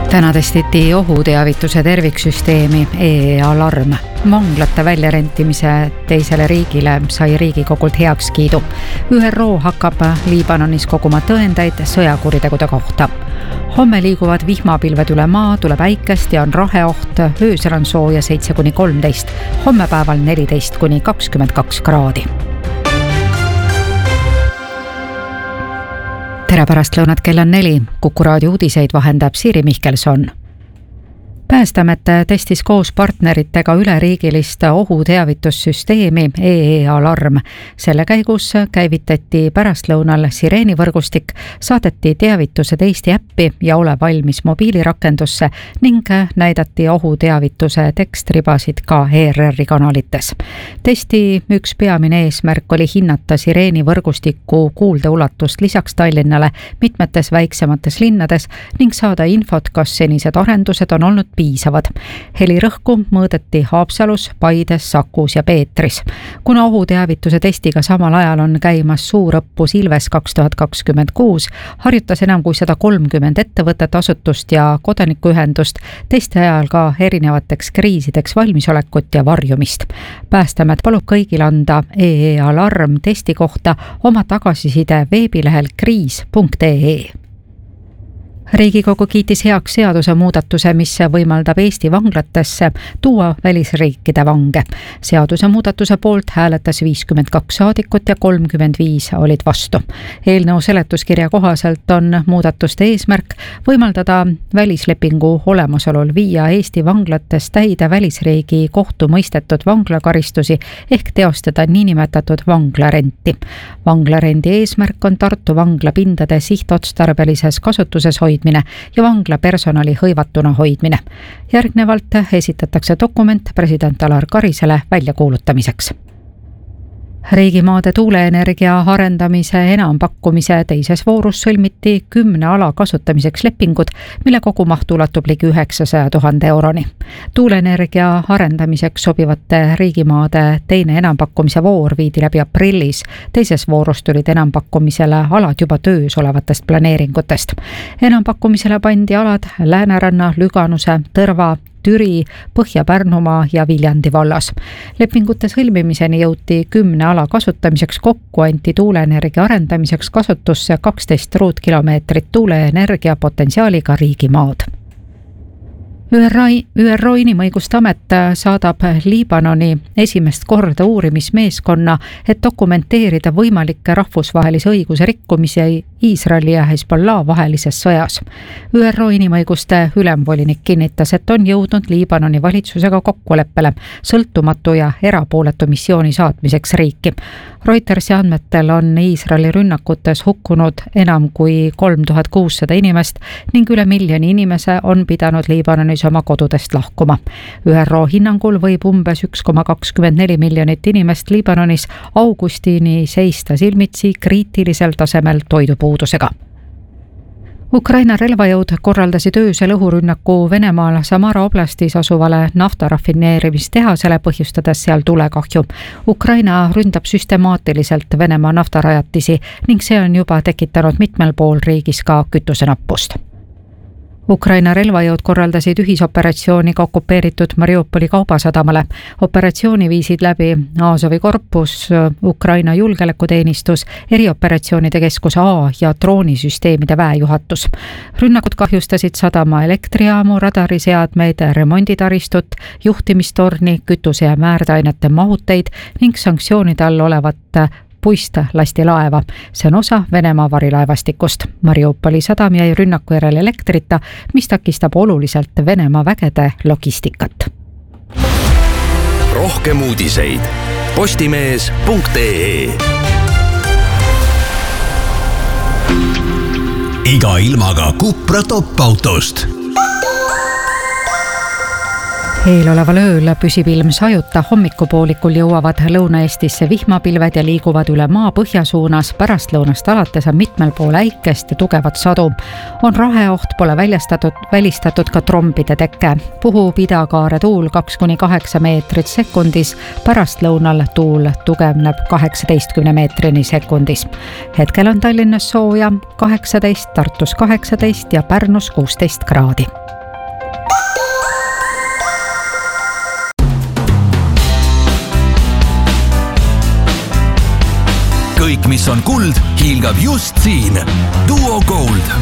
Täna testiti ohuteavituse terviksüsteemi EE-alarm. Vanglate väljarentimise teisele riigile sai Riigikogult heakskiidu. ÜRO hakkab Liibanonis koguma tõendeid sõjakuritegude kohta. Homme liiguvad vihmapilved üle maa, tuleb äikest ja on raheoht. Öösel on sooja 7-13, hommepäeval 14-22 kraadi. Tere pärastlõunat, kell on 4. Kuku raadio uudiseid vahendab Siiri Mihkelson. Päästeamet testis koos partneritega üleriigilist ohuteavitussüsteemi EE-alarm. Selle käigus käivitati pärastlõunal sireenivõrgustik, saadeti teavitused Eesti äppi ja Ole valmis mobiilirakendusse ning näidati ohuteavituse tekstribasid ka ERR-i kanalites. Testi üks peamine eesmärk oli hinnata sireenivõrgustiku kuuldeulatust lisaks Tallinnale mitmetes väiksemates linnades ning saada infot, kas senised arendused on olnud piisavad. Helirõhku mõõdeti Haapsalus, Paides, Sakus ja Peetris. Kuna ohuteavituse testiga samal ajal on käimas suurõppus Ilves 2026, harjutas enam kui 130 ettevõtet, asutust ja kodanikuühendust testi ajal ka erinevateks kriisideks valmisolekut ja varjumist. Päästeamet palub kõigil anda EE-alarm testi kohta oma tagasiside veebilehel kriis.ee. Riigikogu kiitis heaks seaduse muudatuse, mis võimaldab Eesti vanglatesse tuua välisriikide vange. Seaduse muudatuse poolt hääletas 52 saadikut ja 35 olid vastu. Eelnõu seletuskirja kohaselt on muudatuste eesmärk võimaldada välislepingu olemasolul viia Eesti vanglates täide välisriigi kohtumõistetud vanglakaristusi ehk teostada niinimetatud vanglarenti. Vanglarendi eesmärk on Tartu vangla pindade sihtotstarbelises kasutuses hoidmine ja vangla personali hõivatuna hoidmine. Järgnevalt esitatakse dokument president Alar Karisele väljakuulutamiseks. Riigimaade tuuleenergia arendamise enampakkumise teises voorus sõlmiti 10 ala kasutamiseks lepingud, mille kogumaht ulatub ligi 900 000 euroni. Tuuleenergia arendamiseks sobivate riigimaade teine enampakkumise voor viidi läbi aprillis. Teises voorus tulid enampakkumisele alad juba töös olevatest planeeringutest. Enampakkumisele pandi alad Lääneranna, Lüganuse, Tõrva, Türi, Põhja-Pärnumaa ja Viljandi vallas. Lepingute sõlmimiseni jõuti 10 ala kasutamiseks, kokku anti tuuleenergia arendamiseks kasutusse 12 ruutkilomeetrit tuuleenergia potentsiaaliga riigimaad. ÜRO Inimõiguste Amet saadab Liibanoni esimest korda uurimismeeskonna, et dokumenteerida võimalikke rahvusvahelise õiguse rikkumisi Iisraeli ja Hezbollah vahelises sõjas. ÜRO Inimõiguste ülemvolinik kinnitas, et on jõudnud Liibanoni valitsusega kokkuleppele sõltumatu ja erapooletu missiooni saatmiseks riiki. Reutersi andmetel on Iisraeli rünnakutes hukkunud enam kui 3600 inimest ning üle miljoni inimese on pidanud Liibanonis oma kodudest lahkuma. ÜRO hinnangul võib umbes 1,24 miljonit inimest Liibanonis augustini seista silmitsi kriitilisel tasemel toidupuudusega. Ukraina relvajõud korraldasid öösel õhurünnaku Venemaal Samara oblastis asuvale naftarafineerimistehasele, põhjustades seal tulekahju. Ukraina ründab süstemaatiliselt Venemaa naftarajatisi ning see on juba tekitanud mitmel pool riigis ka kütusenappust. Ukraina relvajõud korraldasid ühisoperatsiooni okupeeritud Mariupoli kaubasadamale. Operatsiooni viisid läbi Azovi korpus, Ukraina julgeolekuteenistus, erioperatsioonide keskus A ja droonisüsteemide väejuhatus. Rünnakud kahjustasid sadama elektrijaamu, radariseadmeid, remonditaristut, juhtimistorni, kütuse ja määrdeainete mahuteid ning sanktsioonide all olevat puist lasti laeva. See on osa Venemaa varilaevastikust. Mariupoli sadam jäi rünnaku järel elektrita, mis takistab oluliselt Venemaa vägede logistikat. Rohkem uudiseid postimees.ee. Iga ilmaga Cupra top-autost. Eeloleval ööl püsib ilm sajuta, hommikupoolikul jõuavad Lõuna-Eestisse vihmapilved ja liiguvad üle maa põhjasuunas. Pärastlõunast alates on mitmel pool äikest ja tugevat sadu. On raheoht, pole välistatud ka trombide teke. Puhub idakaare tuul 2-8 meetrit sekundis, pärastlõunal tuul tugevneb 18 meetrini sekundis. Hetkel on Tallinnas sooja 18, Tartus 18 ja Pärnus 16 kraadi. kõik, mis on kuld, hiilgab just siin. Duo Gold.